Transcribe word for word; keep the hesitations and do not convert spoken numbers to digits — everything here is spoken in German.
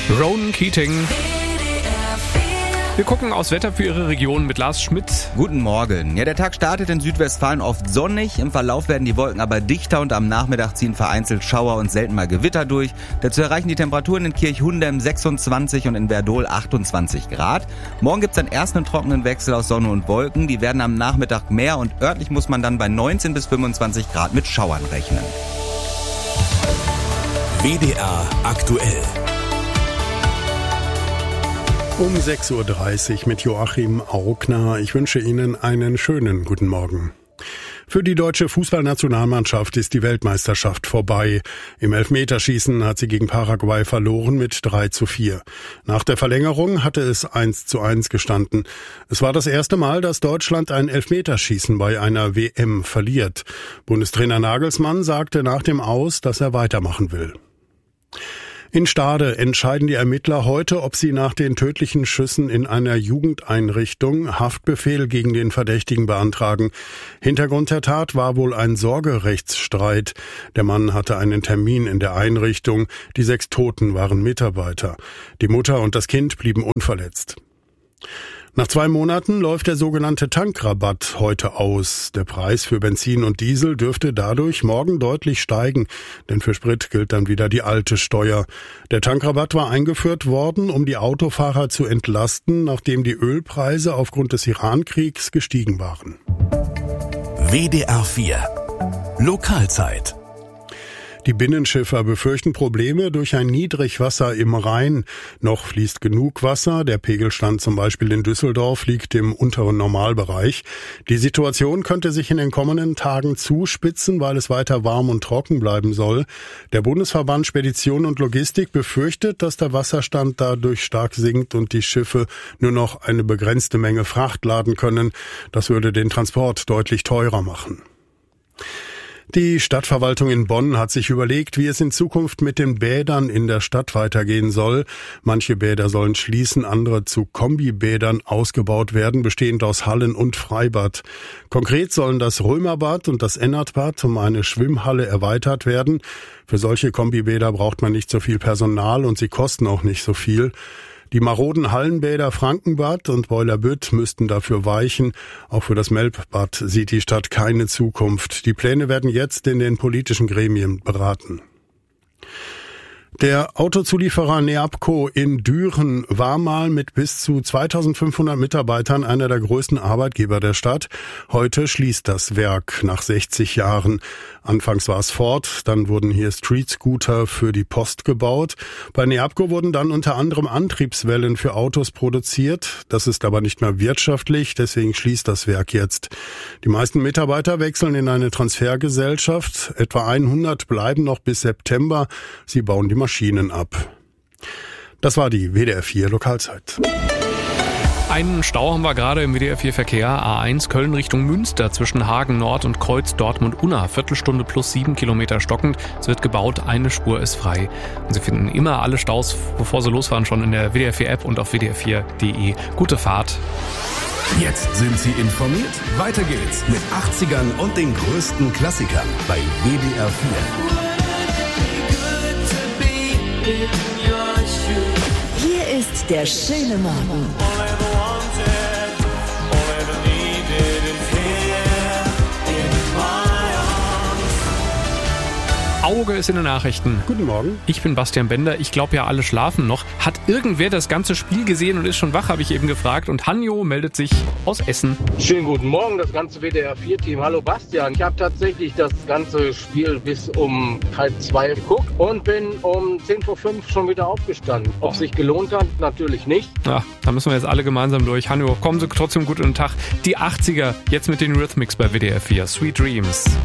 Ronan Keating. Wir gucken aufs Wetter für Ihre Region mit Lars Schmidt. Guten Morgen. Ja, der Tag startet in Südwestfalen oft sonnig. Im Verlauf werden die Wolken aber dichter und am Nachmittag ziehen vereinzelt Schauer und selten mal Gewitter durch. Dazu erreichen die Temperaturen in Kirchhundem sechsundzwanzig und in Werdohl achtundzwanzig Grad. Morgen gibt's dann erst einen trockenen Wechsel aus Sonne und Wolken. Die werden am Nachmittag mehr und örtlich muss man dann bei neunzehn bis fünfundzwanzig Grad mit Schauern rechnen. W D R aktuell. Um sechs Uhr dreißig mit Joachim Augner. Ich wünsche Ihnen einen schönen guten Morgen. Für die deutsche Fußballnationalmannschaft ist die Weltmeisterschaft vorbei. Im Elfmeterschießen hat sie gegen Paraguay verloren mit drei zu vier. Nach der Verlängerung hatte es eins zu eins gestanden. Es war das erste Mal, dass Deutschland ein Elfmeterschießen bei einer W M verliert. Bundestrainer Nagelsmann sagte nach dem Aus, dass er weitermachen will. In Stade entscheiden die Ermittler heute, ob sie nach den tödlichen Schüssen in einer Jugendeinrichtung Haftbefehl gegen den Verdächtigen beantragen. Hintergrund der Tat war wohl ein Sorgerechtsstreit. Der Mann hatte einen Termin in der Einrichtung. Die sechs Toten waren Mitarbeiter. Die Mutter und das Kind blieben unverletzt. Nach zwei Monaten läuft der sogenannte Tankrabatt heute aus. Der Preis für Benzin und Diesel dürfte dadurch morgen deutlich steigen, denn für Sprit gilt dann wieder die alte Steuer. Der Tankrabatt war eingeführt worden, um die Autofahrer zu entlasten, nachdem die Ölpreise aufgrund des Iran-Kriegs gestiegen waren. W D R vier Lokalzeit. Die Binnenschiffer befürchten Probleme durch ein Niedrigwasser im Rhein. Noch fließt genug Wasser. Der Pegelstand zum Beispiel in Düsseldorf liegt im unteren Normalbereich. Die Situation könnte sich in den kommenden Tagen zuspitzen, weil es weiter warm und trocken bleiben soll. Der Bundesverband Spedition und Logistik befürchtet, dass der Wasserstand dadurch stark sinkt und die Schiffe nur noch eine begrenzte Menge Fracht laden können. Das würde den Transport deutlich teurer machen. Die Stadtverwaltung in Bonn hat sich überlegt, wie es in Zukunft mit den Bädern in der Stadt weitergehen soll. Manche Bäder sollen schließen, andere zu Kombibädern ausgebaut werden, bestehend aus Hallen und Freibad. Konkret sollen das Römerbad und das Ennertbad um eine Schwimmhalle erweitert werden. Für solche Kombibäder braucht man nicht so viel Personal und sie kosten auch nicht so viel. Die maroden Hallenbäder Frankenbad und Boilerbütt müssten dafür weichen. Auch für das Melbbad sieht die Stadt keine Zukunft. Die Pläne werden jetzt in den politischen Gremien beraten. Der Autozulieferer Neabco in Düren war mal mit bis zu zweitausendfünfhundert Mitarbeitern einer der größten Arbeitgeber der Stadt. Heute schließt das Werk nach sechzig Jahren. Anfangs war es Ford, dann wurden hier Street-Scooter für die Post gebaut. Bei Neabco wurden dann unter anderem Antriebswellen für Autos produziert. Das ist aber nicht mehr wirtschaftlich, deswegen schließt das Werk jetzt. Die meisten Mitarbeiter wechseln in eine Transfergesellschaft. Etwa hundert bleiben noch bis September. Sie bauen die Maschinen ab. Das war die W D R vier Lokalzeit. Einen Stau haben wir gerade im W D R vier Verkehr. A eins Köln Richtung Münster zwischen Hagen Nord und Kreuz Dortmund-Unna. Viertelstunde plus sieben Kilometer stockend. Es wird gebaut, eine Spur ist frei. Und Sie finden immer alle Staus, bevor Sie losfahren, schon in der W D R vier App und auf w d r vier punkt d e. Gute Fahrt. Jetzt sind Sie informiert. Weiter geht's mit achtzigern und den größten Klassikern bei W D R vier. Hier ist der schöne Morgen. Auge ist in den Nachrichten. Guten Morgen. Ich bin Bastian Bender. Ich glaube ja, alle schlafen noch. Hat irgendwer das ganze Spiel gesehen und ist schon wach, habe ich eben gefragt. Und Hanjo meldet sich aus Essen. Schönen guten Morgen, das ganze W D R vier Team. Hallo Bastian. Ich habe tatsächlich das ganze Spiel bis um halb zwei geguckt und bin um zehn vor fünf schon wieder aufgestanden. Ob es sich gelohnt hat? Natürlich nicht. Ja, da müssen wir jetzt alle gemeinsam durch. Hanjo, kommen Sie trotzdem gut in den Tag. Die achtziger, jetzt mit den Rhythmics bei W D R vier. Sweet Dreams.